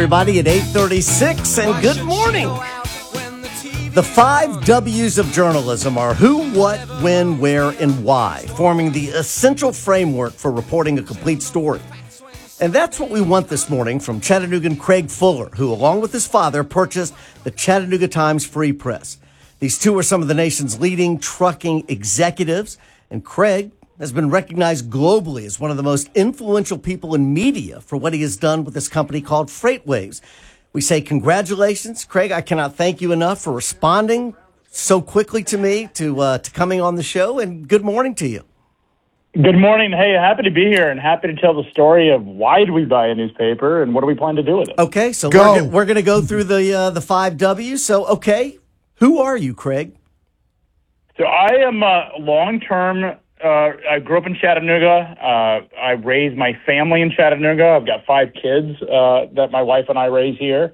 Everybody at 8:36, and good morning. The 5 W's of journalism are who, what, when, where, and why, forming the essential framework for reporting a complete story. And that's what we want this morning from Chattanoogan Craig Fuller, who, along with his father, purchased the Chattanooga Times Free Press. These two are some of the nation's leading trucking executives, and Craig has been recognized globally as one of the most influential people in media for what he has done with this company called FreightWaves. We say congratulations, Craig. I cannot thank you enough for responding so quickly to me, to coming on the show, and good morning to you. Good morning. Hey, happy to be here and happy to tell the story of why do we buy a newspaper and what do we plan to do with it. Okay, so we're going to go through the 5 W's. So, okay, who are you, Craig? So I am long-term. I grew up in Chattanooga. I raised my family in Chattanooga. I've got 5 kids that my wife and I raise here.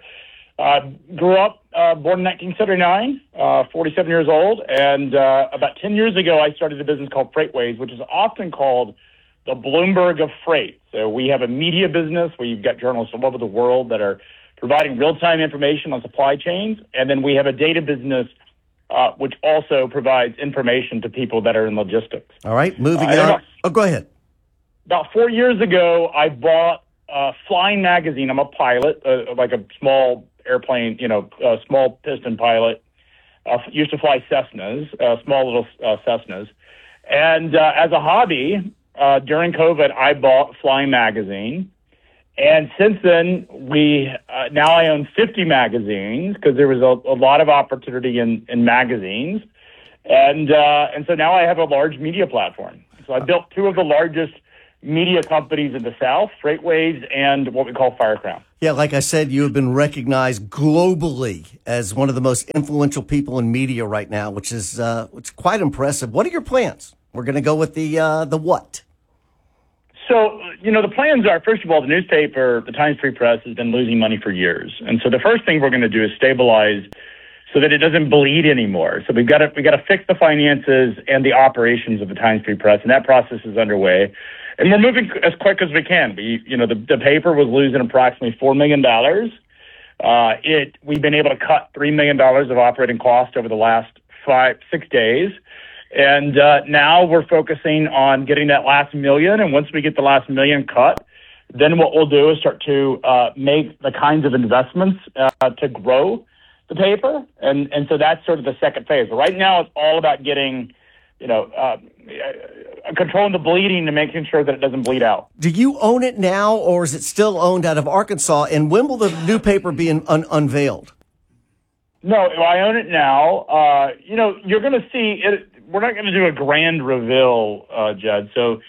Grew up, born in 1979, 47 years old. And about 10 years ago, I started a business called FreightWaves, which is often called the Bloomberg of freight. So we have a media business where you've got journalists all over the world that are providing real-time information on supply chains. And then we have a data business which also provides information to people that are in logistics. All right, moving on. Go ahead. About 4 years ago, I bought Flying Magazine. I'm a pilot, like a small airplane, a small piston pilot. Used to fly Cessnas, small little Cessnas. And as a hobby, during COVID, I bought Flying Magazine. And since then, now I own 50 magazines because there was a lot of opportunity in magazines. And so now I have a large media platform. So I built 2 of the largest media companies in the South, FreightWaves and what we call Firecrown. Yeah, like I said, you have been recognized globally as one of the most influential people in media right now, which is quite impressive. What are your plans? We're going to go with the what? So, the plans are, first of all, the newspaper, the Times Free Press, has been losing money for years. And so the first thing we're going to do is stabilize so that it doesn't bleed anymore. So we got to fix the finances and the operations of the Times Free Press, and that process is underway. And we're moving as quick as we can. The paper was losing approximately $4 million. We've been able to cut $3 million of operating costs over the last 6 days. And now we're focusing on getting that last million. And once we get the last million cut, then what we'll do is start to make the kinds of investments to grow the paper. And so that's sort of the second phase. But right now it's all about getting, controlling the bleeding and making sure that it doesn't bleed out. Do you own it now, or is it still owned out of Arkansas? And when will the new paper be unveiled? No, I own it now. You're going to see it. We're not going to do a grand reveal, Judd. So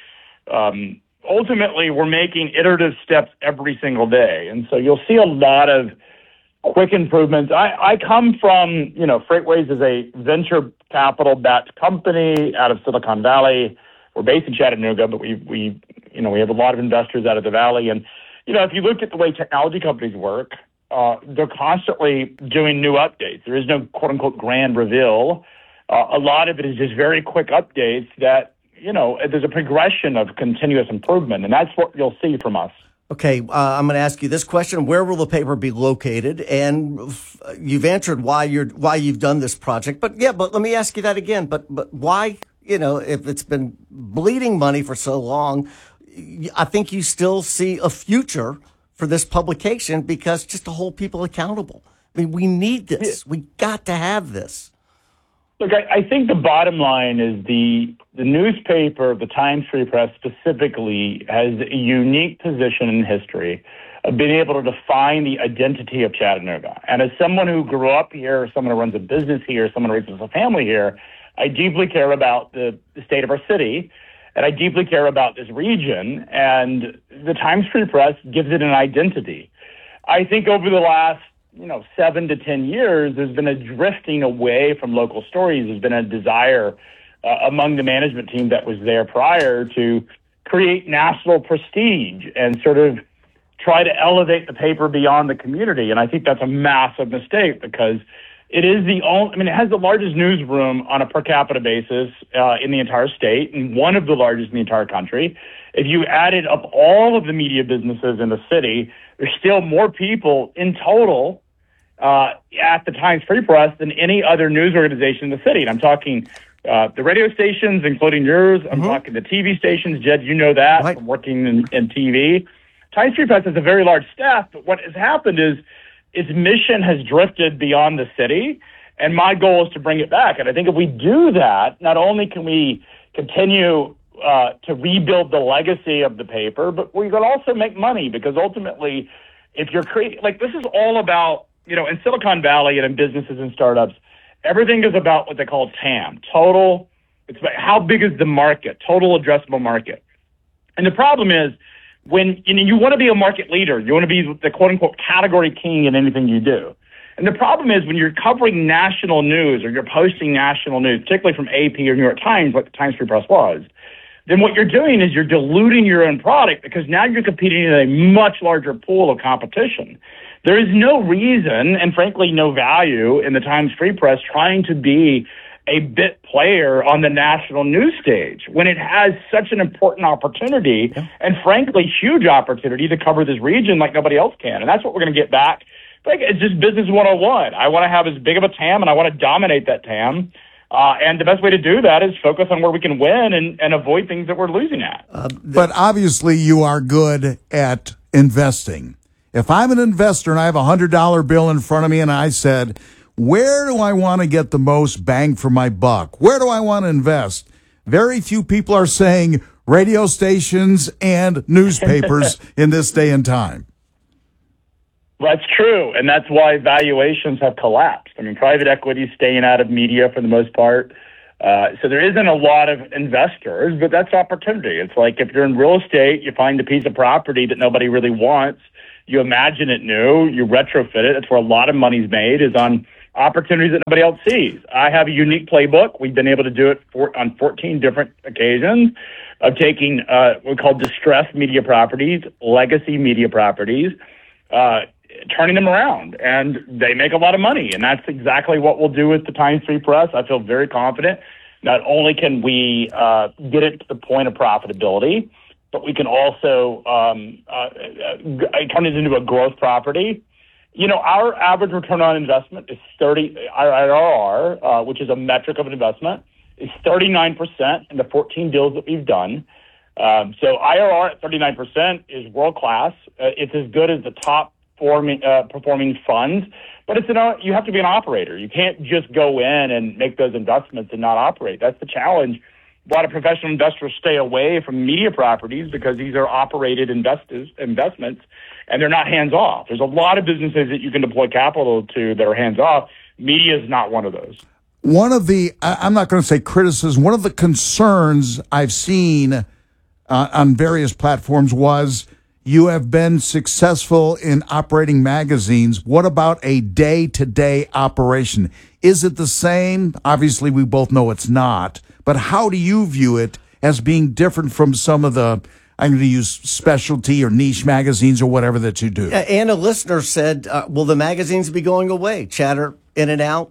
ultimately, we're making iterative steps every single day. And so you'll see a lot of quick improvements. I come from, FreightWaves is a venture capital-backed company out of Silicon Valley. We're based in Chattanooga, but we have a lot of investors out of the Valley. And, if you look at the way technology companies work, they're constantly doing new updates. There is no quote-unquote grand reveal. A lot of it is just very quick updates that, there's a progression of continuous improvement, and that's what you'll see from us. Okay, I'm going to ask you this question. Where will the paper be located? And you've answered why you've done this project. But let me ask you that again. But why, if it's been bleeding money for so long, I think you still see a future for this publication because just to hold people accountable. I mean, we need this. We got to have this. Look, I think the bottom line is the newspaper, the Times Free Press specifically, has a unique position in history of being able to define the identity of Chattanooga. And as someone who grew up here, someone who runs a business here, someone who raises a family here, I deeply care about the state of our city, and I deeply care about this region. And the Times Free Press gives it an identity. I think over the last 7 to 10 years, there's been a drifting away from local stories. There's been a desire among the management team that was there prior to create national prestige and sort of try to elevate the paper beyond the community. And I think that's a massive mistake because it is it has the largest newsroom on a per capita basis in the entire state and one of the largest in the entire country. If you added up all of the media businesses in the city, there's still more people in total at the Times Free Press than any other news organization in the city. And I'm talking the radio stations, including yours. I'm talking the TV stations. Jed, you know that from working in TV. Times Free Press has a very large staff, but what has happened is its mission has drifted beyond the city, and my goal is to bring it back. And I think if we do that, not only can we continue to rebuild the legacy of the paper, but we can also make money, because ultimately, if you're creating, like, this is all about, in Silicon Valley and in businesses and startups, everything is about what they call TAM, total. It's about how big is the market, total addressable market. And the problem is, when you want to be a market leader, you want to be the quote unquote category king in anything you do. And the problem is, when you're covering national news or you're posting national news, particularly from AP or New York Times, like the Times Free Press was, then what you're doing is you're diluting your own product, because now you're competing in a much larger pool of competition. There is no reason, and frankly, no value in the Times Free Press trying to be a bit player on the national news stage when it has such an important opportunity and frankly, huge opportunity to cover this region like nobody else can. And that's what we're going to get back. Like, it's just business 101. I want to have as big of a TAM, and I want to dominate that TAM. And the best way to do that is focus on where we can win and avoid things that we're losing at. But obviously you are good at investing. If I'm an investor and I have a $100 bill in front of me and I said, where do I want to get the most bang for my buck? Where do I want to invest? Very few people are saying radio stations and newspapers in this day and time. That's true, and that's why valuations have collapsed. I mean, private equity is staying out of media for the most part. So there isn't a lot of investors, but that's opportunity. It's like if you're in real estate, you find a piece of property that nobody really wants, you imagine it new, you retrofit it. That's where a lot of money's made, is on opportunities that nobody else sees. I have a unique playbook. We've been able to do it on 14 different occasions of taking what we call distressed media properties, legacy media properties, turning them around, and they make a lot of money. And that's exactly what we'll do with the Times Free Press. I feel very confident. Not only can we get it to the point of profitability, but we can also turn it into a growth property. Our average return on investment is IRR, which is a metric of an investment, is 39% in the 14 deals that we've done. So IRR at 39% is world-class. It's as good as the top performing funds, but you have to be an operator. You can't just go in and make those investments and not operate. That's the challenge. A lot of professional investors stay away from media properties because these are operated investments, and they're not hands-off. There's a lot of businesses that you can deploy capital to that are hands-off. Media is not one of those. One of the, I'm not going to say criticism, one of the concerns I've seen on various platforms was, you have been successful in operating magazines. What about a day-to-day operation? Is it the same? Obviously, we both know it's not. But how do you view it as being different from some of the, I'm going to use specialty or niche magazines or whatever that you do? And a listener said, will the magazines be going away? Chatter in and out?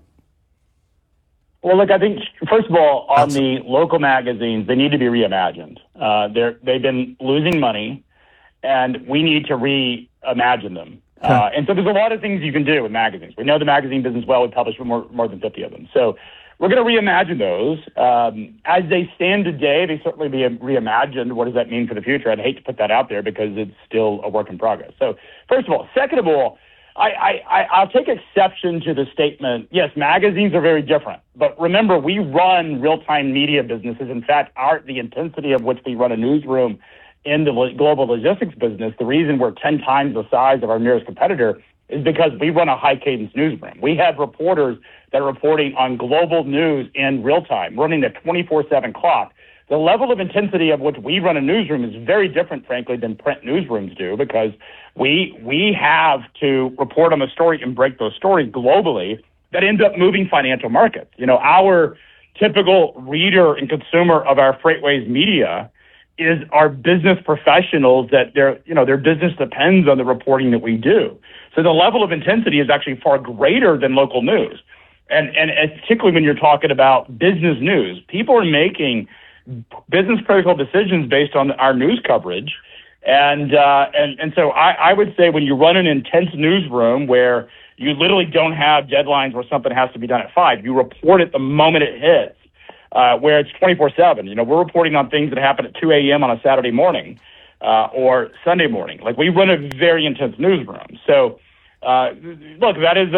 Well, look, I think, first of all, on the local magazines, they need to be reimagined. They've been losing money, and we need to reimagine them. And so there's a lot of things you can do with magazines. We know the magazine business well. We publish more than 50 of them. So we're going to reimagine those. As they stand today, they certainly be reimagined. What does that mean for the future? I'd hate to put that out there because it's still a work in progress. So first of all. Second of all, I'll take exception to the statement, yes, magazines are very different. But remember, we run real-time media businesses. In fact, the intensity of which we run a newsroom in the global logistics business, the reason we're 10 times the size of our nearest competitor is because we run a high-cadence newsroom. We have reporters that are reporting on global news in real time, running a 24/7 clock. The level of intensity of which we run a newsroom is very different, frankly, than print newsrooms do, because we have to report on the story and break those stories globally that end up moving financial markets. Our typical reader and consumer of our FreightWaves media is our business professionals that their business depends on the reporting that we do. So the level of intensity is actually far greater than local news. And particularly when you're talking about business news, people are making business critical decisions based on our news coverage. And so I would say when you run an intense newsroom where you literally don't have deadlines where something has to be done at 5, you report it the moment it hits, where it's 24/7. We're reporting on things that happen at 2 a.m. on a Saturday morning or Sunday morning. Like, we run a very intense newsroom. So, look,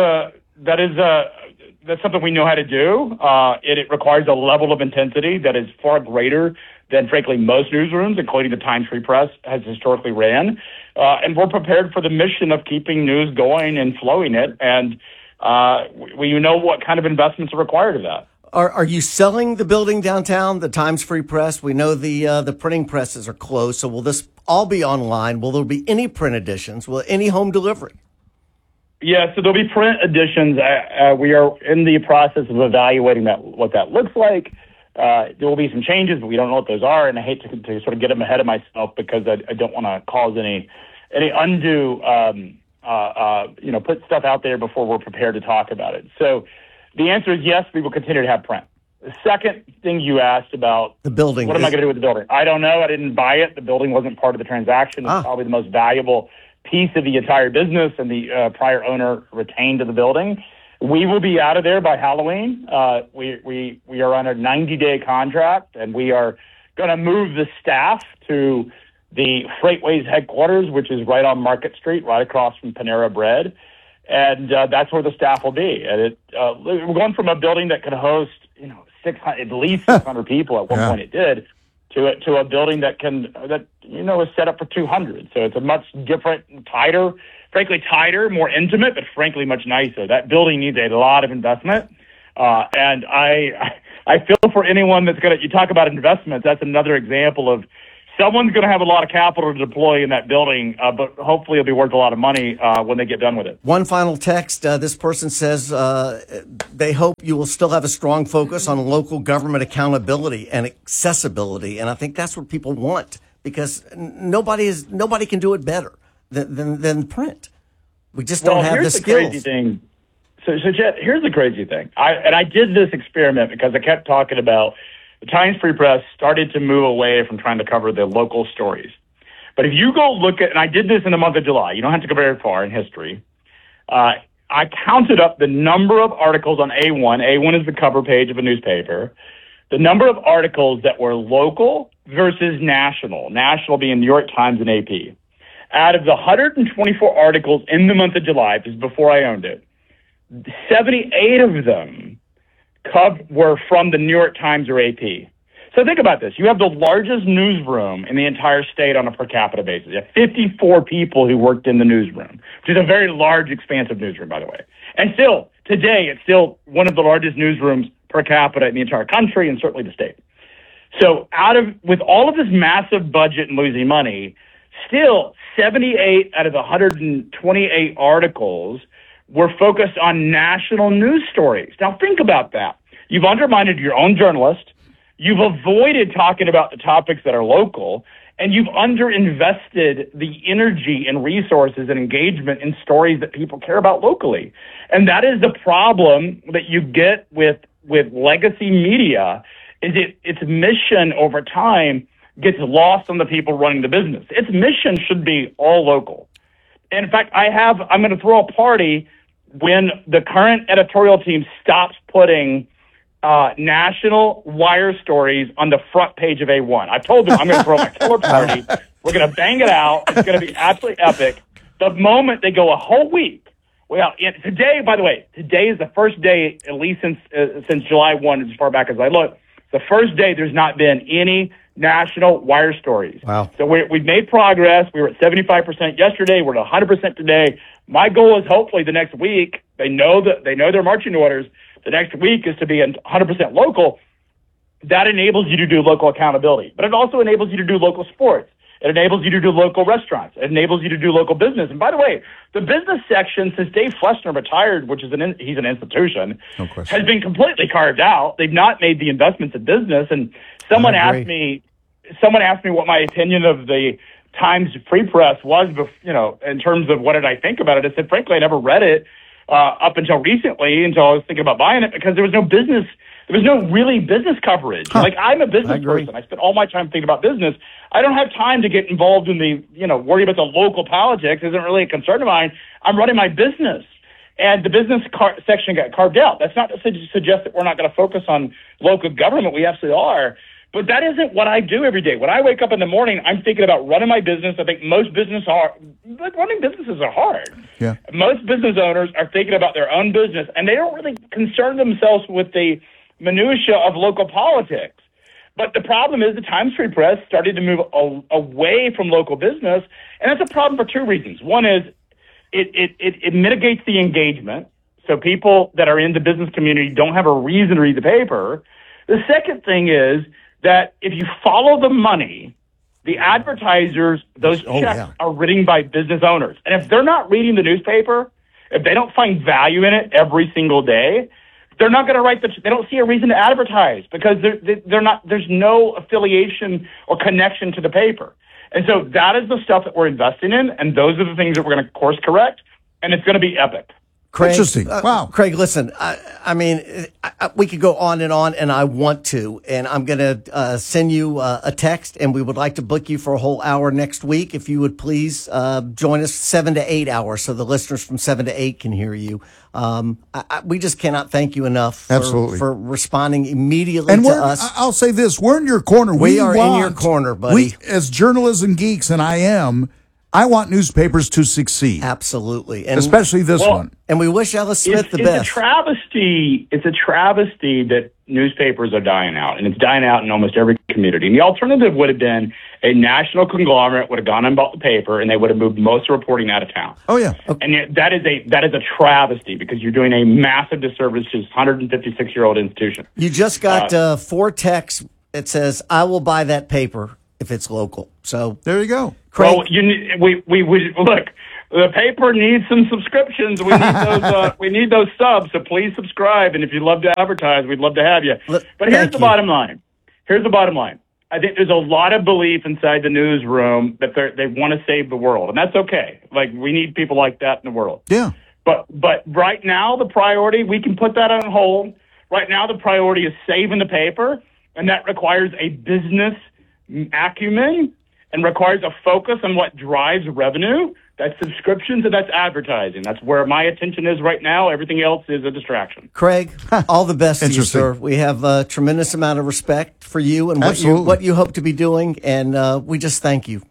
that's something we know how to do. It requires a level of intensity that is far greater than, frankly, most newsrooms, including the Times Free Press, has historically ran. And we're prepared for the mission of keeping news going and flowing it. And we know what kind of investments are required of that. Are you selling the building downtown, the Times Free Press? We know the printing presses are closed. So will this all be online? Will there be any print editions? Will any home delivery? Yeah, so there'll be print editions. We are in the process of evaluating what that looks like. There will be some changes, but we don't know what those are, and I hate to sort of get them ahead of myself because I don't want to cause any undue, put stuff out there before we're prepared to talk about it. So the answer is yes, we will continue to have print. The second thing you asked about, the building. What am I going to do with the building? I don't know. I didn't buy it. The building wasn't part of the transaction. It's probably the most valuable piece of the entire business, and the prior owner retained the building. We will be out of there by Halloween. We are on a 90-day contract, and we are going to move the staff to the Freightways headquarters, which is right on Market Street, right across from Panera Bread, and that's where the staff will be. And we're going from a building that could host, 600, at least 600 people at one point. It did. To a building that is set up for 200. So it's a much different, tighter, more intimate, but frankly much nicer. That building needs a lot of investment. And I feel for anyone that's you talk about investments, that's another example of someone's going to have a lot of capital to deploy in that building, but hopefully it'll be worth a lot of money when they get done with it. One final text. This person says they hope you will still have a strong focus on local government accountability and accessibility. And I think that's what people want, because nobody can do it better than print. We just don't have the skills. Crazy thing. So Jet, here's the crazy thing. I did this experiment because I kept talking about the Times Free Press started to move away from trying to cover the local stories. But if you go look at, and I did this in the month of July, you don't have to go very far in history. I counted up the number of articles on A1. A1 is the cover page of a newspaper. The number of articles that were local versus national, national being New York Times and AP. Out of the 124 articles in the month of July, this is before I owned it, 78 of them were from the New York Times or AP. So think about this. You have the largest newsroom in the entire state on a per capita basis. You have 54 people who worked in the newsroom, which is a very large, expansive newsroom, by the way. And still, today, it's still one of the largest newsrooms per capita in the entire country and certainly the state. So with all of this massive budget and losing money, still 78 out of the 128 articles were focused on national news stories. Now think about that. You've undermined your own journalist. You've avoided talking about the topics that are local, and you've underinvested the energy and resources and engagement in stories that people care about locally. And that is the problem that you get with legacy media, is its mission over time gets lost on the people running the business. Its mission should be all local. And in fact, I'm going to throw a party when the current editorial team stops putting national wire stories on the front page of A1. I told them I'm going to throw my killer party. We're going to bang it out. It's going to be absolutely epic. The moment they go a whole week, today, by the way, today is the first day, at least since July 1, as far back as I look, the first day there's not been any national wire stories. Wow. So we've made progress. We were at 75% yesterday. We're at 100% today. My goal is hopefully the next week, they know their marching orders. The next week is to be 100% local. That enables you to do local accountability. But it also enables you to do local sports. It enables you to do local restaurants. It enables you to do local business. And by the way, the business section, since Dave Flessner retired, which is he's an institution, has been completely carved out. They've not made the investments in business. And someone asked me what my opinion of the Times Free Press was, in terms of what did I think about it. I said, frankly, I never read it up until recently, until I was thinking about buying it, because there was no business There was no really business coverage. Like, I'm a business person. I spend all my time thinking about business. I don't have time to get involved in the, worry about the local politics. Isn't really a concern of mine. I'm running my business. And the business section got carved out. That's not to suggest that we're not going to focus on local government. We absolutely are. But that isn't what I do every day. When I wake up in the morning, I'm thinking about running my business. I think most running businesses are hard. Yeah. Most business owners are thinking about their own business, and they don't really concern themselves with the minutia of local politics. But the problem is the Times Free Press started to move away from local business, and that's a problem for two reasons. One is it mitigates the engagement, so people that are in the business community don't have a reason to read the paper. The second thing is that if you follow the money, the advertisers, those checks are written by business owners. And if they're not reading the newspaper, if they don't find value in it every single day, they're not going to write they don't see a reason to advertise because there's no affiliation or connection to the paper. And so that is the stuff that we're investing in, and those are the things that we're going to course correct, and it's going to be epic. Craig, interesting. Wow. Craig, listen, I mean, we could go on, and I want to, and I'm going to send you a text, and we would like to book you for a whole hour next week. If you would please join us 7 to 8 hours so the listeners from 7 to 8 can hear you. We just cannot thank you enough for responding immediately to us. I'll say this, we're in your corner. We are in your corner, buddy. As journalism geeks, and I want newspapers to succeed. Absolutely. And especially this one. And we wish Ellis Smith the best. It's a travesty that newspapers are dying out, and it's dying out in almost every community. And the alternative would have been a national conglomerate would have gone and bought the paper, and they would have moved most of the reporting out of town. Oh, yeah. Okay. And that is a travesty because you're doing a massive disservice to this 156-year-old institution. You just got 4 texts. It says, I will buy that paper if it's local. So there you go. Craig. Well, we look. The paper needs some subscriptions. We need those. We need those subs. So please subscribe. And if you'd love to advertise, we'd love to have you. But here's the bottom line. I think there's a lot of belief inside the newsroom that they want to save the world, and that's okay. Like, we need people like that in the world. Yeah. But right now, the priority, we can put that on hold. Right now, the priority is saving the paper, and that requires a business acumen and requires a focus on what drives revenue. That's subscriptions and that's advertising. That's where my attention is right now. Everything else is a distraction. Craig, all the best to you, sir. We have a tremendous amount of respect for you and what you hope to be doing, and we just thank you.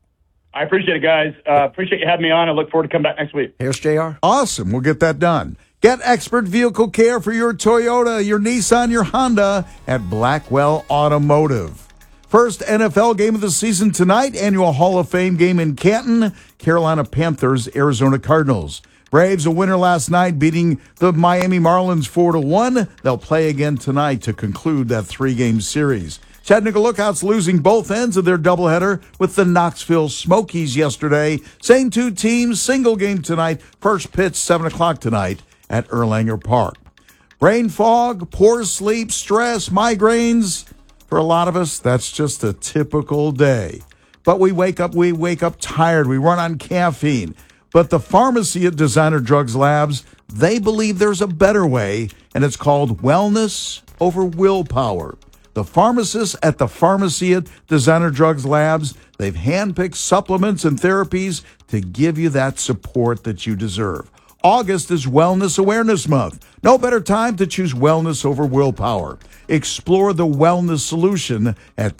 I appreciate it, guys. Appreciate you having me on. I look forward to coming back next week. Here's JR. Awesome. We'll get that done. Get expert vehicle care for your Toyota, your Nissan, your Honda at Blackwell Automotive. First NFL game of the season tonight, annual Hall of Fame game in Canton, Carolina Panthers, Arizona Cardinals. Braves a winner last night, beating the Miami Marlins 4-1. They'll play again tonight to conclude that 3-game series. Chattanooga Lookouts losing both ends of their doubleheader with the Knoxville Smokies yesterday. Same 2 teams, single game tonight. First pitch, 7 o'clock tonight at Erlanger Park. Brain fog, poor sleep, stress, migraines. For a lot of us, that's just a typical day. But we wake up tired. We run on caffeine. But the pharmacy at Designer Drugs Labs, they believe there's a better way, and it's called wellness over willpower. The pharmacists at the pharmacy at Designer Drugs Labs, they've handpicked supplements and therapies to give you that support that you deserve. August is Wellness Awareness Month. No better time to choose wellness over willpower. Explore the wellness solution at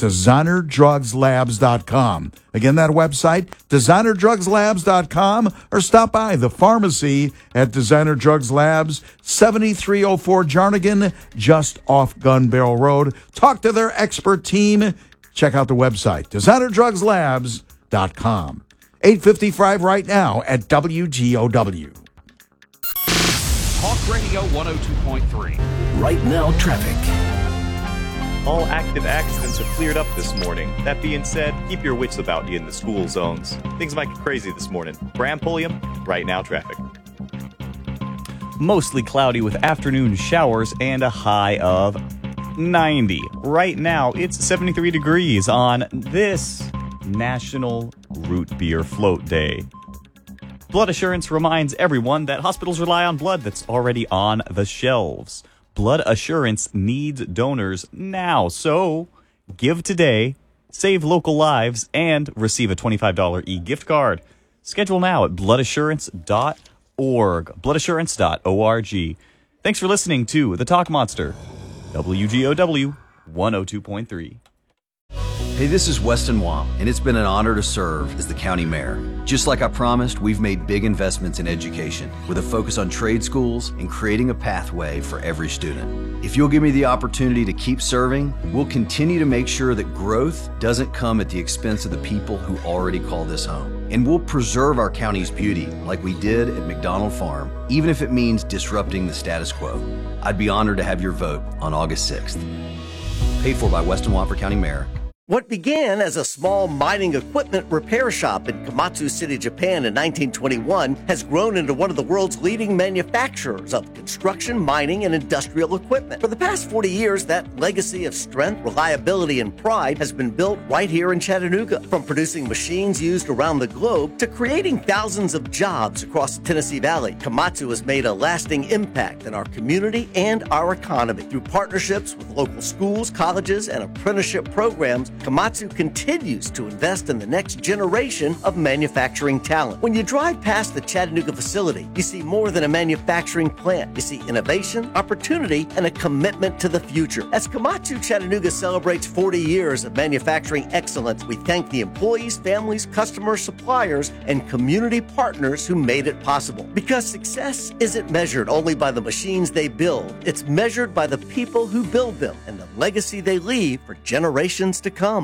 DesignerDrugsLabs.com. Again, that website, DesignerDrugsLabs.com, or stop by the pharmacy at Designer Drugs Labs, 7304 Jarnigan, just off Gun Barrel Road. Talk to their expert team. Check out the website, DesignerDrugsLabs.com. 8:55 right now at WGOW. Talk Radio 102.3. Right now, traffic. All active accidents have cleared up this morning. That being said, keep your wits about you in the school zones. Things might get crazy this morning. Bram Pulliam, Right Now Traffic. Mostly cloudy with afternoon showers and a high of 90. Right now, it's 73 degrees on this National Root Beer Float Day. Blood Assurance reminds everyone that hospitals rely on blood that's already on the shelves. Blood Assurance needs donors now. So give today, save local lives, and receive a $25 e-gift card. Schedule now at bloodassurance.org. Bloodassurance.org. Thanks for listening to The Talk Monster, WGOW 102.3. Hey, this is Weston Wong, and it's been an honor to serve as the county mayor. Just like I promised, we've made big investments in education with a focus on trade schools and creating a pathway for every student. If you'll give me the opportunity to keep serving, we'll continue to make sure that growth doesn't come at the expense of the people who already call this home. And we'll preserve our county's beauty like we did at McDonald Farm, even if it means disrupting the status quo. I'd be honored to have your vote on August 6th. Paid for by Weston Wong for County Mayor. What began as a small mining equipment repair shop in Komatsu City, Japan in 1921 has grown into one of the world's leading manufacturers of construction, mining, and industrial equipment. For the past 40 years, that legacy of strength, reliability, and pride has been built right here in Chattanooga. From producing machines used around the globe to creating thousands of jobs across the Tennessee Valley, Komatsu has made a lasting impact in our community and our economy. Through partnerships with local schools, colleges, and apprenticeship programs, Komatsu continues to invest in the next generation of manufacturing talent. When you drive past the Chattanooga facility, you see more than a manufacturing plant. You see innovation, opportunity, and a commitment to the future. As Komatsu Chattanooga celebrates 40 years of manufacturing excellence, we thank the employees, families, customers, suppliers, and community partners who made it possible. Because success isn't measured only by the machines they build, it's measured by the people who build them and the legacy they leave for generations to come.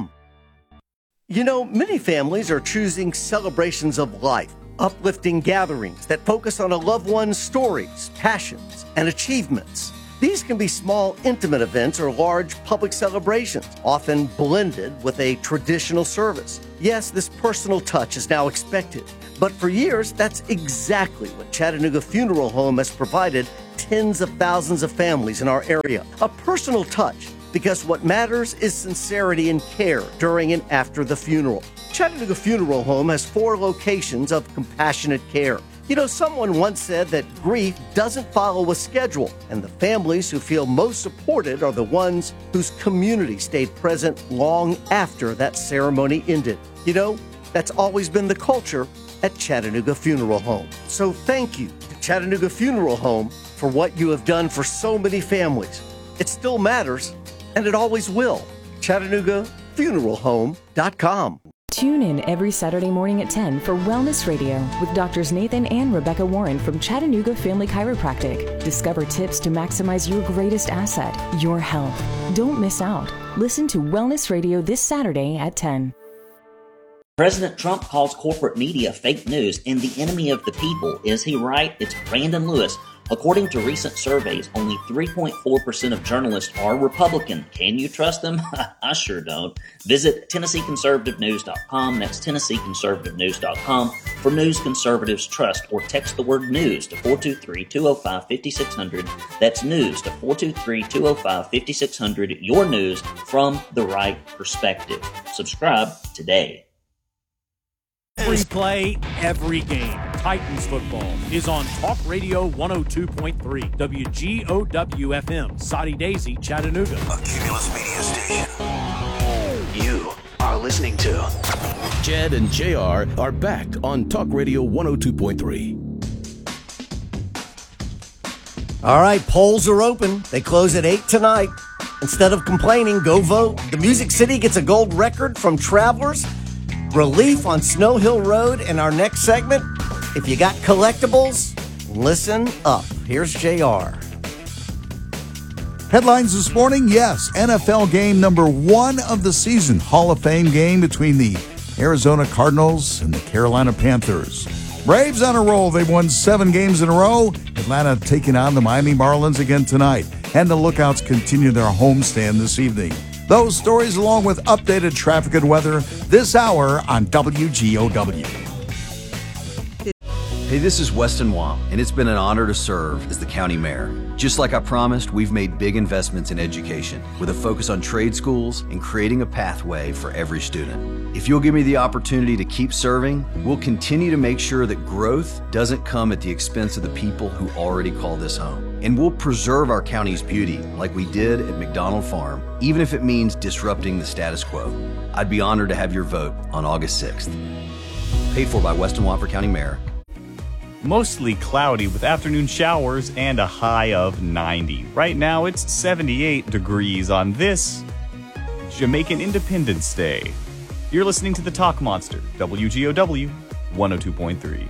You know, many families are choosing celebrations of life, uplifting gatherings that focus on a loved one's stories, passions, and achievements. These can be small, intimate events or large public celebrations, often blended with a traditional service. Yes, this personal touch is now expected, but for years, that's exactly what Chattanooga Funeral Home has provided tens of thousands of families in our area. A personal touch, because what matters is sincerity and care during and after the funeral. Chattanooga Funeral Home has 4 locations of compassionate care. You know, someone once said that grief doesn't follow a schedule, and the families who feel most supported are the ones whose community stayed present long after that ceremony ended. You know, that's always been the culture at Chattanooga Funeral Home. So thank you to Chattanooga Funeral Home for what you have done for so many families. It still matters, and it always will. ChattanoogaFuneralHome.com. Tune in every Saturday morning at 10 for Wellness Radio with Doctors Nathan and Rebecca Warren from Chattanooga Family Chiropractic. Discover tips to maximize your greatest asset, your health. Don't miss out. Listen to Wellness Radio this Saturday at 10. President Trump calls corporate media fake news and the enemy of the people. Is he right? It's Brandon Lewis. According to recent surveys, only 3.4% of journalists are Republican. Can you trust them? I sure don't. Visit TennesseeConservativeNews.com. That's TennesseeConservativeNews.com for news conservatives trust, or text the word news to 423-205-5600. That's news to 423-205-5600. Your news from the right perspective. Subscribe today. Every play, every game. Titans football is on Talk Radio 102.3 WGOW-FM, Soddy Daisy, Chattanooga. A Cumulus Media station. You are listening to Jed and JR are back on Talk Radio 102.3. All right, polls are open. They close at 8 tonight. Instead of complaining, go vote. The Music City gets a gold record from Travelers. Relief on Snow Hill Road in our next segment. If you got collectibles, listen up. Here's JR. Headlines this morning, yes, NFL game number 1 of the season. Hall of Fame game between the Arizona Cardinals and the Carolina Panthers. Braves on a roll. They've won 7 games in a row. Atlanta taking on the Miami Marlins again tonight. And the Lookouts continue their homestand this evening. Those stories along with updated traffic and weather this hour on WGOW. Hey, this is Weston Wamp, and it's been an honor to serve as the county mayor. Just like I promised, we've made big investments in education with a focus on trade schools and creating a pathway for every student. If you'll give me the opportunity to keep serving, we'll continue to make sure that growth doesn't come at the expense of the people who already call this home. And we'll preserve our county's beauty like we did at McDonald Farm, even if it means disrupting the status quo. I'd be honored to have your vote on August 6th. Paid for by Weston Wamp for County Mayor. Mostly cloudy with afternoon showers and a high of 90. Right now it's 78 degrees on this Jamaican Independence Day. You're listening to the Talk Monster, WGOW 102.3.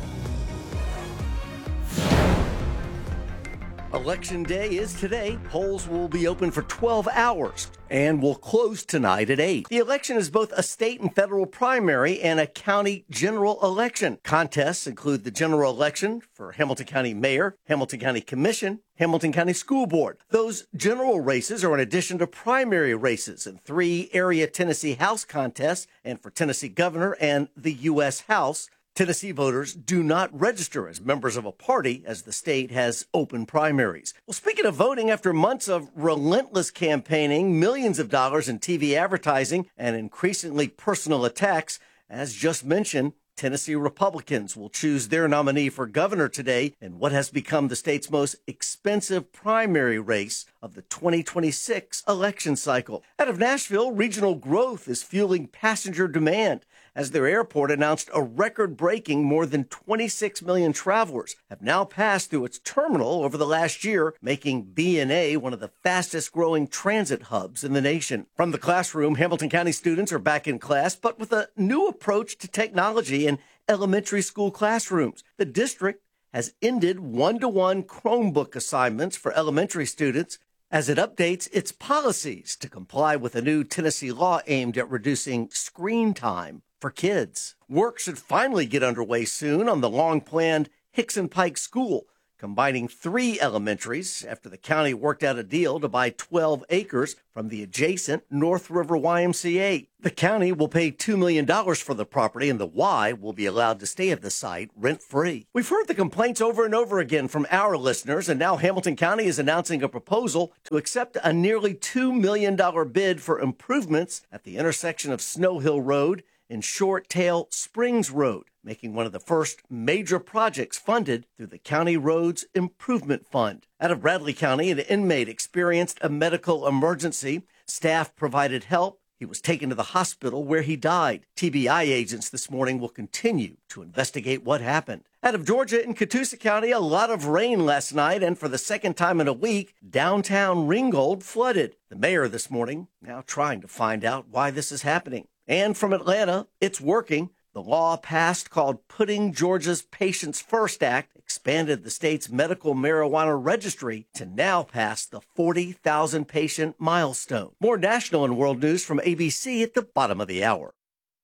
Election day is today. Polls will be open for 12 hours and will close tonight at 8. The election is both a state and federal primary and a county general election. Contests include the general election for Hamilton County Mayor, Hamilton County Commission, Hamilton County School Board. Those general races are in addition to primary races in 3 area Tennessee House contests and for Tennessee Governor and the U.S. House. Tennessee voters do not register as members of a party as the state has open primaries. Well, speaking of voting, after months of relentless campaigning, millions of dollars in TV advertising, and increasingly personal attacks, as just mentioned, Tennessee Republicans will choose their nominee for governor today in what has become the state's most expensive primary race of the 2026 election cycle. Out of Nashville, regional growth is fueling passenger demand, as their airport announced a record-breaking more than 26 million travelers have now passed through its terminal over the last year, making B&A one of the fastest-growing transit hubs in the nation. From the classroom, Hamilton County students are back in class, but with a new approach to technology in elementary school classrooms. The district has ended one-to-one Chromebook assignments for elementary students as it updates its policies to comply with a new Tennessee law aimed at reducing screen time for kids. Work should finally get underway soon on the long-planned Hickson Pike School, combining 3 elementaries after the county worked out a deal to buy 12 acres from the adjacent North River YMCA. The county will pay $2 million for the property, and the Y will be allowed to stay at the site rent-free. We've heard the complaints over and over again from our listeners, and now Hamilton County is announcing a proposal to accept a nearly $2 million bid for improvements at the intersection of Snow Hill Road and Short Tail Springs Road, making one of the first major projects funded through the County Roads Improvement Fund. Out of Bradley County, an inmate experienced a medical emergency. Staff provided help. He was taken to the hospital where he died. TBI agents this morning will continue to investigate what happened. Out of Georgia in Catoosa County, a lot of rain last night, and for the second time in a week, downtown Ringgold flooded. The mayor this morning now trying to find out why this is happening. And from Atlanta, it's working. The law passed called Putting Georgia's Patients First Act expanded the state's medical marijuana registry to now pass the 40,000 patient milestone. More national and world news from ABC at the bottom of the hour.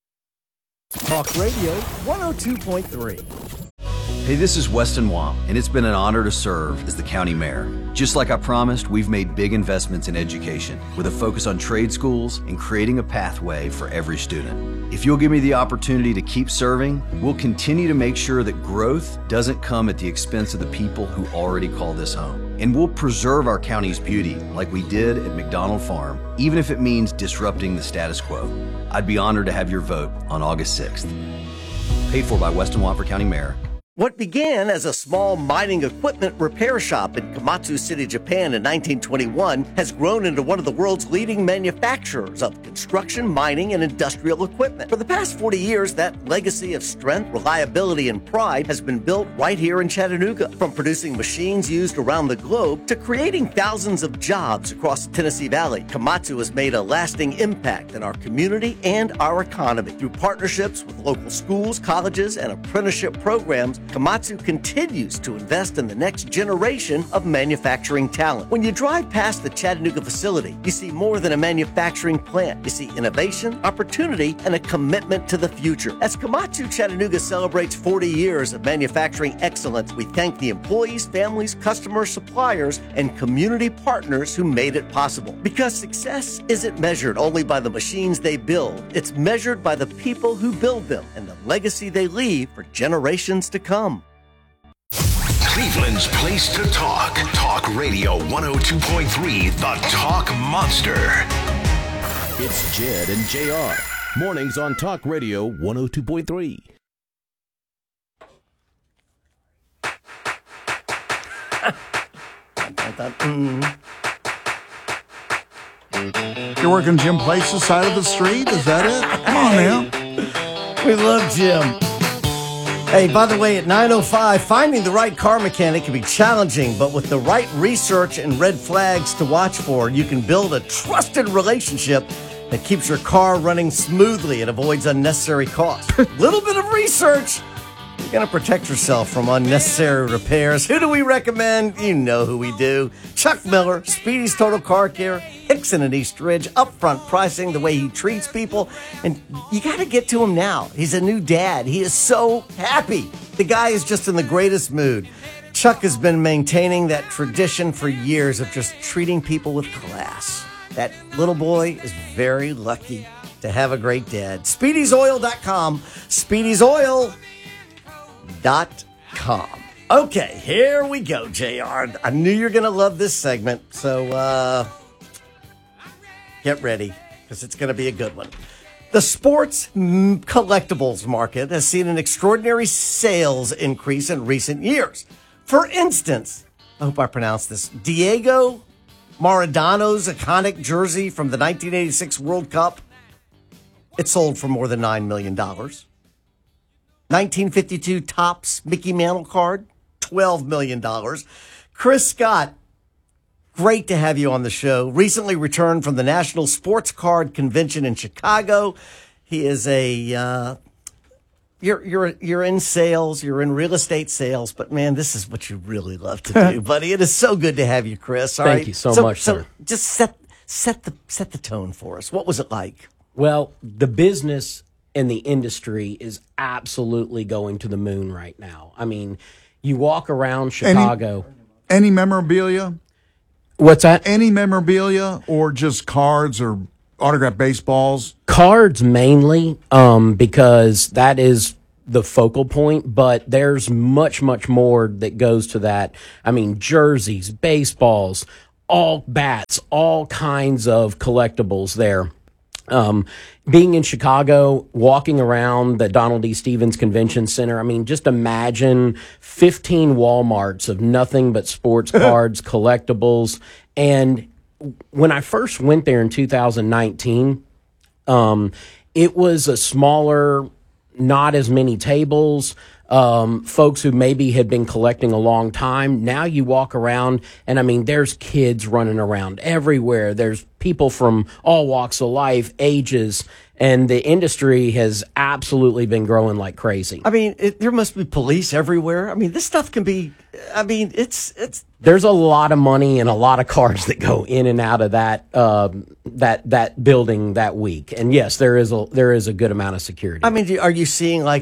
Talk Radio 102.3. Hey, this is Weston Wamp, and it's been an honor to serve as the county mayor. Just like I promised, we've made big investments in education with a focus on trade schools and creating a pathway for every student. If you'll give me the opportunity to keep serving, we'll continue to make sure that growth doesn't come at the expense of the people who already call this home. And we'll preserve our county's beauty like we did at McDonald Farm, even if it means disrupting the status quo. I'd be honored to have your vote on August 6th. Paid for by Weston Wamp for County Mayor. What began as a small mining equipment repair shop in Komatsu City, Japan in 1921 has grown into one of the world's leading manufacturers of construction, mining, and industrial equipment. For the past 40 years, that legacy of strength, reliability, and pride has been built right here in Chattanooga. From producing machines used around the globe to creating thousands of jobs across the Tennessee Valley, Komatsu has made a lasting impact in our community and our economy. Through partnerships with local schools, colleges, and apprenticeship programs, Komatsu continues to invest in the next generation of manufacturing talent. When you drive past the Chattanooga facility, you see more than a manufacturing plant. You see innovation, opportunity, and a commitment to the future. As Komatsu Chattanooga celebrates 40 years of manufacturing excellence, we thank the employees, families, customers, suppliers, and community partners who made it possible. Because success isn't measured only by the machines they build, it's measured by the people who build them and the legacy they leave for generations to come. come. Cleveland's place to talk. Talk Radio 102.3, the Talk Monster. It's Jed and JR. Mornings on Talk Radio 102.3. You're working Jim Place's side of the street? Is that it? Come on now. We love Jim. Hey, by the way, at 9:05, finding the right car mechanic can be challenging, but with the right research and red flags to watch for, you can build a trusted relationship that keeps your car running smoothly and avoids unnecessary costs. Little bit of research, you're going to protect yourself from unnecessary repairs. Who do we recommend? You know who we do. Chuck Miller, Speedy's Total Car Care, Hickson and East Ridge, upfront pricing, the way he treats people. And you got to get to him now. He's a new dad. He is so happy. The guy is just in the greatest mood. Chuck has been maintaining that tradition for years of just treating people with class. That little boy is very lucky to have a great dad. Speedy'sOil.com. Speedy'sOil.com. Okay, here we go, JR. I knew you were going to love this segment, so get ready, because it's going to be a good one. The sports collectibles market has seen an extraordinary sales increase in recent years. For instance, I hope I pronounced this, Diego Maradona's iconic jersey from the 1986 World Cup, it sold for more than $9 million. 1952 Topps Mickey Mantle card, $12 million. Chris Scott, great to have you on the show. Recently returned from the National Sports Card Convention in Chicago. He is a you're in sales, you're in real estate sales, but man, this is what you really love to do, buddy. It is so good to have you, Chris. All Thank right? you so much, sir. Just set the tone for us. What was it like? Well, the business and the industry is absolutely going to the moon right now. I mean, you walk around Chicago. Any memorabilia? What's that? Any memorabilia or just cards or autographed baseballs? Cards mainly, because that is the focal point, but there's much, much more that goes to that. I mean, jerseys, baseballs, all bats, all kinds of collectibles there. Being in Chicago, walking around the Donald E. Stevens Convention Center, I mean, just imagine 15 Walmarts of nothing but sports cards, collectibles. And when I first went there in 2019, it was a smaller, not as many tables, folks who maybe had been collecting a long time. Now you walk around and I mean, there's kids running around everywhere. There's people from all walks of life, ages, and the industry has absolutely been growing like crazy. I mean, there must be police everywhere. I mean, this stuff can be, I mean, it's. There's a lot of money and a lot of cards that go in and out of that that building that week. And yes, there is a good amount of security. I mean, are you seeing like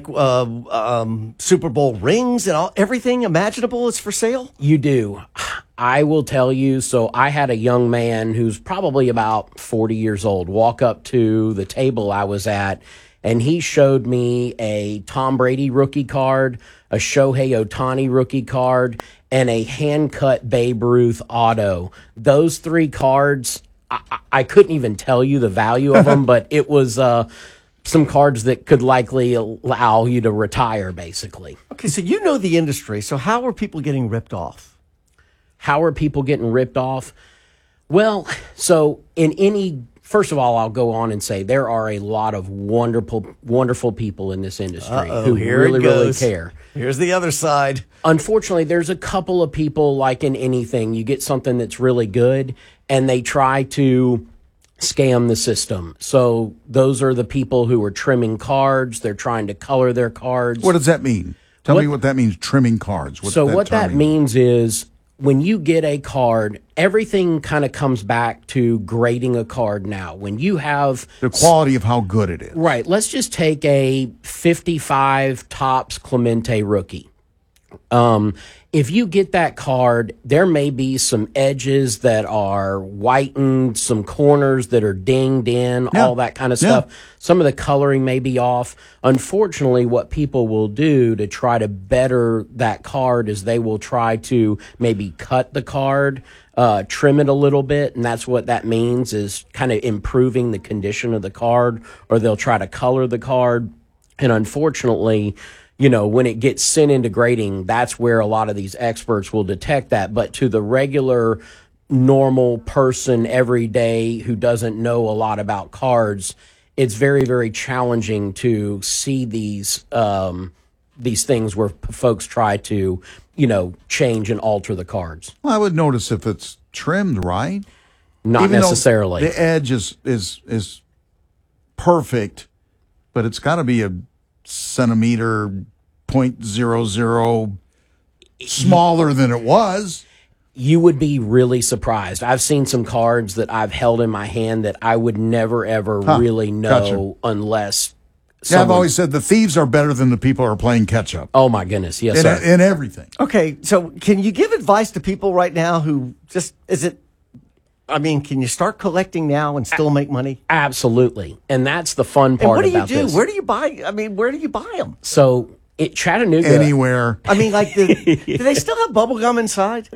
Super Bowl rings and everything imaginable is for sale? You do. I will tell you. So I had a young man who's probably about 40 years old walk up to the table I was at, and he showed me a Tom Brady rookie card, a Shohei Ohtani rookie card, and a hand-cut Babe Ruth auto. Those three cards, I couldn't even tell you the value of them, but it was some cards that could likely allow you to retire, basically. Okay, so you know the industry. So how are people getting ripped off? How are people getting ripped off? Well, so first of all, I'll go on and say there are a lot of wonderful people in this industry who really care. Here's the other side. Unfortunately, there's a couple of people, like in anything, you get something that's really good and they try to scam the system. So those are the people who are trimming cards. They're trying to color their cards. What does that mean? Tell me what that means, trimming cards. What that means is when you get a card, everything kind of comes back to grading a card now. When you have the quality of how good it is. Right. Let's just take a 55 Topps Clemente rookie. In if you get that card, there may be some edges that are whitened, some corners that are dinged in, all that kind of stuff. Some of the coloring may be off. Unfortunately, what people will do to try to better that card is they will try to maybe cut the card, trim it a little bit, and that's what that means, is kind of improving the condition of the card, or they'll try to color the card. And unfortunately, you know, when it gets sent into grading, that's where a lot of these experts will detect that. But to the regular, normal person every day who doesn't know a lot about cards, it's very, very challenging to see these things where folks try to, you know, change and alter the cards. Well, I would notice if it's trimmed right. Not Even necessarily. The edge is perfect, but it's got to be a centimeter 0.00 smaller than it was. You would be really surprised. I've seen some cards that I've held in my hand that I would never, ever really know unless Yeah, I've always said the thieves are better than the people who are playing catch up. Oh, my goodness. Yes, sir. In everything. Okay, so can you give advice to people right now who just, can you start collecting now and still make money? Absolutely. And that's the fun part about this. Where do you buy? Where do you buy them? So, Chattanooga. Anywhere. Do they still have bubble gum inside?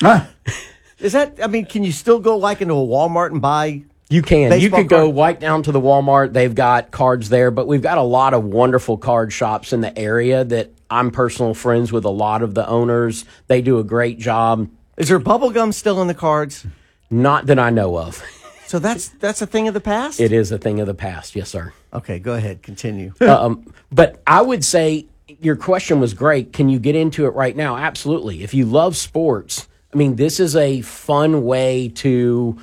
Is that, can you still go into a Walmart and buy? You can. You could go right down to the Walmart. They've got cards there, but we've got a lot of wonderful card shops in the area that I'm personal friends with a lot of the owners. They do a great job. Is there bubble gum still in the cards? Not that I know of. So that's a thing of the past? It is a thing of the past, yes, sir. Okay, go ahead. Continue. But I would say your question was great. Can you get into it right now? Absolutely. If you love sports, this is a fun way to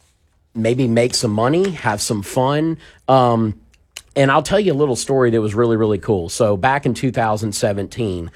maybe make some money, have some fun. And I'll tell you a little story that was really, really cool. So back in 2017,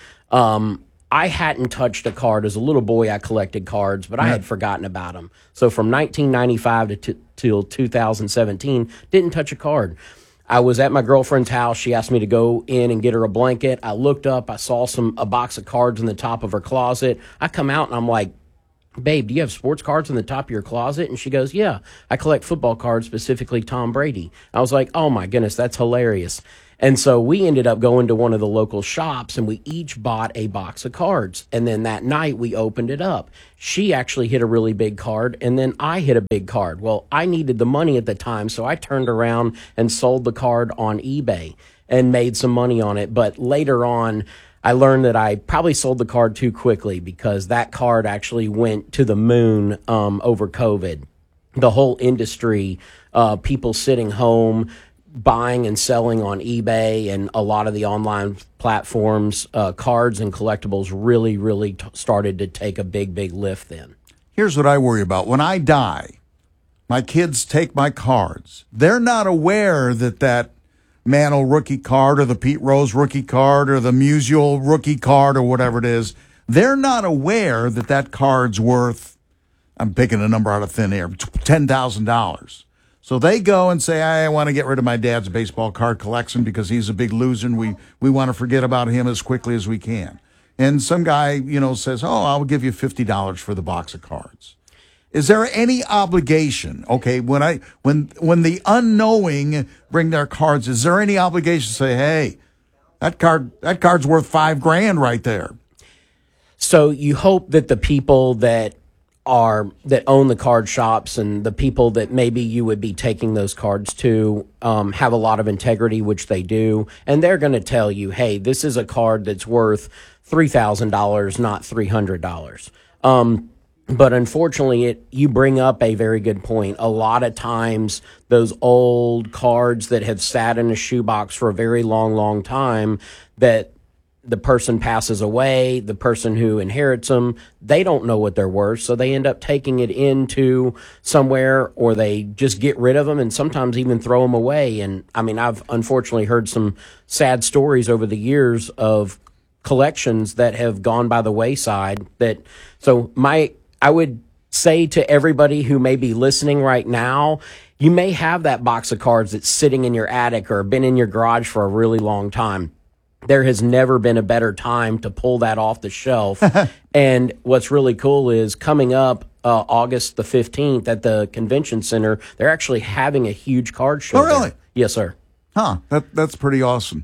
I hadn't touched a card. As a little boy, I collected cards, but I had forgotten about them. So from 1995 till 2017, didn't touch a card. I was at my girlfriend's house. She asked me to go in and get her a blanket. I looked up. I saw a box of cards in the top of her closet. I come out and I'm like, babe, do you have sports cards in the top of your closet? And she goes, yeah, I collect football cards, specifically Tom Brady. I was like, oh my goodness, that's hilarious. And so we ended up going to one of the local shops and we each bought a box of cards. And then that night we opened it up. She actually hit a really big card and then I hit a big card. Well, I needed the money at the time, so I turned around and sold the card on eBay and made some money on it. But later on, I learned that I probably sold the card too quickly because that card actually went to the moon over COVID. The whole industry, people sitting home, buying and selling on eBay and a lot of the online platforms, cards and collectibles really, really started to take a big, big lift then. Here's what I worry about. When I die, my kids take my cards. They're not aware that Mantle rookie card or the Pete Rose rookie card or the Musial rookie card or whatever it is, they're not aware that card's worth, I'm picking a number out of thin air, $10,000. So they go and say, I want to get rid of my dad's baseball card collection because he's a big loser and we want to forget about him as quickly as we can. And some guy, says, oh, I'll give you $50 for the box of cards. Is there any obligation, okay, when the unknowing bring their cards, is there any obligation to say, hey, that card's worth $5,000 right there? So you hope that the people that own the card shops and the people that maybe you would be taking those cards to have a lot of integrity, which they do, and they're going to tell you, hey, this is a card that's worth $3,000, not $300. But unfortunately, you bring up a very good point. A lot of times, those old cards that have sat in a shoebox for a very long, long time, that the person passes away, the person who inherits them, they don't know what they're worth, so they end up taking it into somewhere, or they just get rid of them and sometimes even throw them away. And I've unfortunately heard some sad stories over the years of collections that have gone by the wayside. I would say to everybody who may be listening right now, you may have that box of cards that's sitting in your attic or been in your garage for a really long time. there has never been a better time to pull that off the shelf. And what's really cool is coming up August the 15th at the convention center, they're actually having a huge card show. Oh, really? There. Yes, sir. Huh. That's pretty awesome.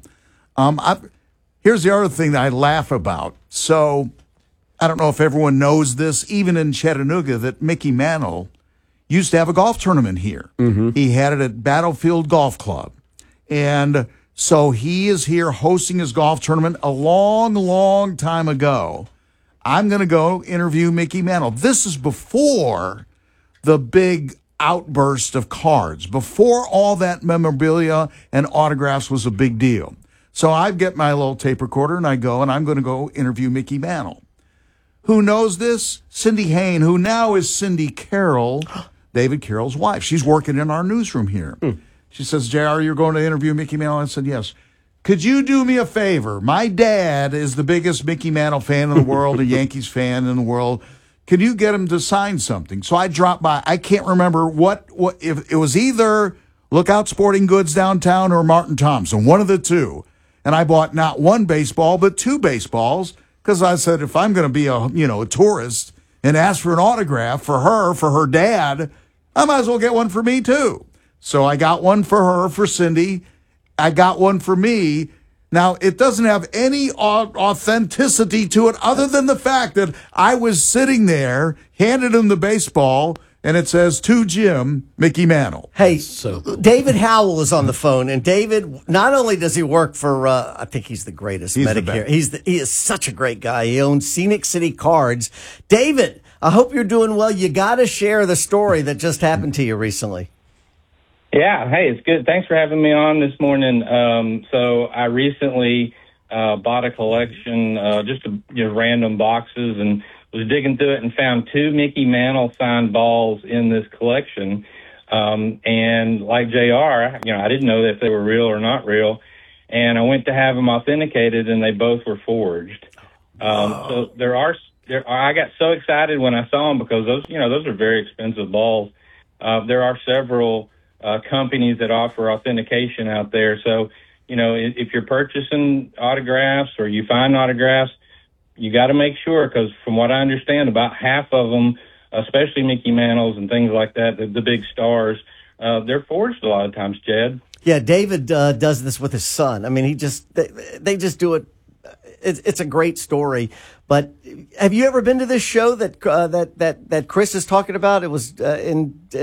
Here's the other thing that I laugh about. So I don't know if everyone knows this, even in Chattanooga, that Mickey Mantle used to have a golf tournament here. Mm-hmm. He had it at Battlefield Golf Club. And so he is here hosting his golf tournament a long, long time ago. I'm going to go interview Mickey Mantle. This is before the big outburst of cards, before all that memorabilia and autographs was a big deal. So I get my little tape recorder and I go, and I'm going to go interview Mickey Mantle. Who knows this? Cindy Hayne, who now is Cindy Carroll, David Carroll's wife. She's working in our newsroom here. She says, JR, you're going to interview Mickey Mantle? I said, yes. Could you do me a favor? My dad is the biggest Mickey Mantle fan in the world, a Yankees fan in the world. Can you get him to sign something? So I dropped by. I can't remember what if it was either Lookout Sporting Goods downtown or Martin Thompson, one of the two. And I bought not one baseball, but two baseballs, because I said, if I'm going to be a tourist and ask for an autograph for her dad, I might as well get one for me too. So I got one for her, for Cindy. I got one for me. Now, it doesn't have any authenticity to it other than the fact that I was sitting there, handed him the baseball, and it says, to Jim, Mickey Mantle. Hey, David Howell is on the phone, and David, not only does he work for, I think he's the greatest Medicare. He is such a great guy. He owns Scenic City Cards. David, I hope you're doing well. You got to share the story that just happened to you recently. Yeah, hey, it's good. Thanks for having me on this morning. So I recently bought a collection, just random boxes, and was digging through it and found two Mickey Mantle signed balls in this collection. And like JR, I didn't know if they were real or not real. And I went to have them authenticated, and they both were forged. So I got so excited when I saw them, because those are very expensive balls. There are several companies that offer authentication out there. So, if you're purchasing autographs or you find autographs, you got to make sure, because from what I understand, about half of them, especially Mickey Mantles and things like that, the big stars, they're forged a lot of times, Jed. Yeah, David does this with his son. I mean, they just do it. It's a great story. But have you ever been to this show that Chris is talking about? It was in